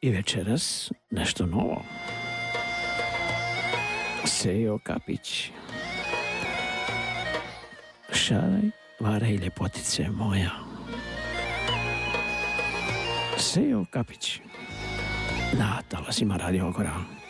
i večeras nešto novo. Sejo Kapić. Šaraj, varaj, ljepotice moja. Sejo Kapić na talasima Radio Agora.